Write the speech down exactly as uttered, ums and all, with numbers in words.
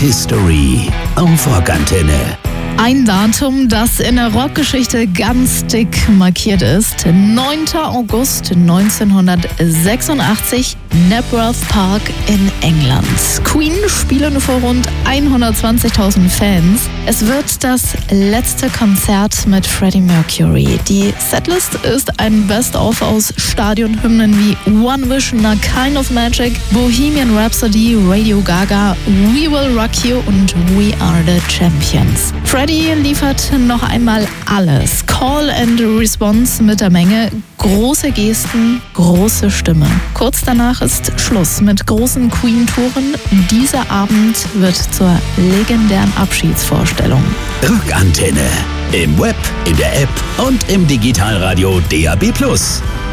History auf Rockantenne. Ein Datum, das in der Rockgeschichte ganz dick markiert ist. neunter August neunzehnhundertsechsundachtzig, Knebworth Park in England. Queen spielen vor rund hundertzwanzigtausend Fans. Es wird das letzte Konzert mit Freddie Mercury. Die Setlist ist ein Best-of aus Stadionhymnen wie One Vision, A Kind of Magic, Bohemian Rhapsody, Radio Gaga, We Will Rock You und We Are the Champions. Freddie liefert noch einmal alles. Call and Response mit der Menge, große Gesten, große Stimme. Kurz danach ist Schluss mit großen Queen-Touren. Dieser Abend wird zur legendären Abschiedsvorstellung. Rockantenne. Im Web, in der App und im Digitalradio D A B plus.